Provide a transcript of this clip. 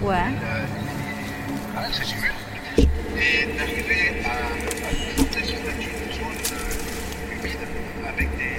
Ouais. Voilà, c'est sûr. Et d'arriver à nous planter sur une zone humide avec des